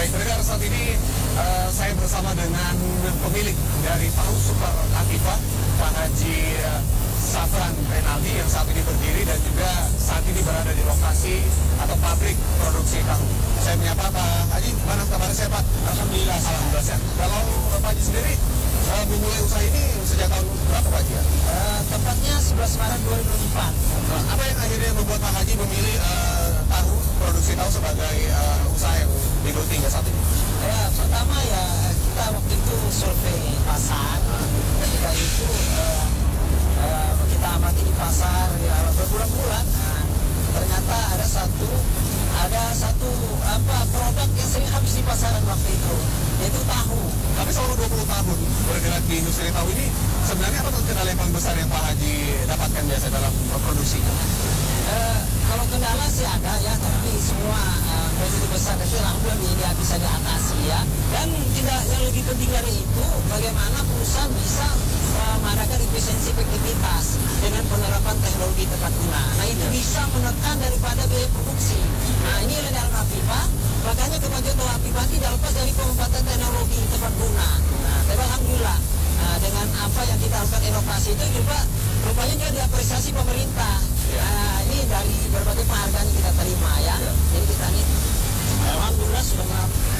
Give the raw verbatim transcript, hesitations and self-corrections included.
Baik, pendengar, saat ini uh, saya bersama dengan pemilik dari Tahu Super Latifah, Pak Haji uh, Safran Renaldi, yang saat ini berdiri dan juga saat ini berada di lokasi atau pabrik produksi tahu. Saya menyapa Pak Haji, mana kabar saya Pak? Alhamdulillah, alhamdulillah sehat. Kalau uh, Pak Haji sendiri uh, memulai usaha ini sejak tahun berapa Pak Haji? Ya? Uh, tepatnya sebelas Maret dua ribu empat. Nah, apa yang akhirnya membuat Pak Haji memilih uh, tahu, produksi tahu sebagai uh, usaha yang digeluti hingga saat ini? Ya, pertama ya kita waktu itu survei pasar. Ketika itu uh, uh, kita amati di pasar ya, berbulan-bulan. Nah, ternyata ada satu ada satu apa produk yang sering habis di pasaran waktu itu, yaitu tahu. Tapi selama dua puluh tahun bergerak di industri tahu ini, sebenarnya apa kendala yang paling besar yang Pak Haji dapatkan biasa dalam produksi? Uh, kalau kendala sih ada ya, tapi semua uh, begitu besar itu alhamdulillah dia bisa diatasi ya. Dan tidak, yang lebih penting dari itu, bagaimana perusahaan bisa uh, mengadakan efisiensi efektivitas dengan penerapan teknologi tepat guna. Nah itu bisa menekan daripada biaya produksi. Nah ini dalam Afifah, makanya kemajuan Afifah tidak lepas dari pemanfaatan teknologi tepat guna. Nah tapi alhamdulillah uh, dengan apa yang kita lakukan inovasi itu juga rupanya juga diapresiasi pemerintah. Nah ini dari berbagai penghargaan yang kita terima ya. Jadi kita ini alhamdulillah sudah